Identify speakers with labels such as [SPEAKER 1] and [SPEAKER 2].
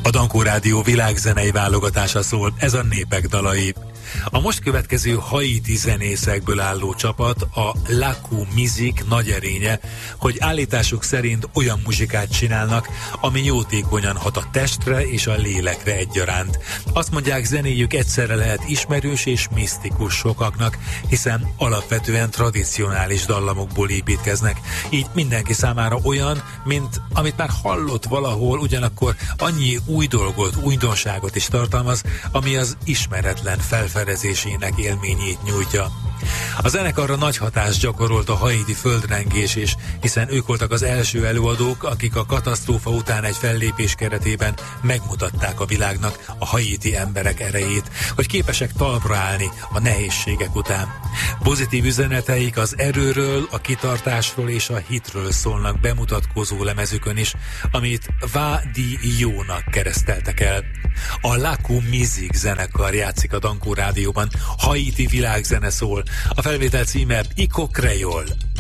[SPEAKER 1] A Dankó Rádió világzenei válogatása szól, ez a Népek dalai. A most következő haiti zenészekből álló csapat a Lakou Music nagy erénye, hogy állításuk szerint olyan muzsikát csinálnak, ami jótékonyan hat a testre és a lélekre egyaránt. Azt mondják, zenéjük egyszerre lehet ismerős és misztikus sokaknak, hiszen alapvetően tradicionális dallamokból építkeznek. Így mindenki számára olyan, mint amit már hallott valahol, ugyanakkor annyi új dolgot, újdonságot is tartalmaz, ami az ismeretlen felfedezésének élményét nyújtja. A zenekarra nagy hatást gyakorolt a haiti földrengés is, hiszen ők voltak az első előadók, akik a katasztrófa után egy fellépés keretében megmutatták a világnak a haiti emberek erejét, hogy képesek talpra állni a nehézségek után. Pozitív üzeneteik az erőről, a kitartásról és a hitről szólnak bemutatkozó lemezükön is, amit Va Di Jónak kereszteltek el. A Lakou Music zenekar játszik a Dankó Rádióban, haiti világzene szól. A felvétel címe Iko Creole.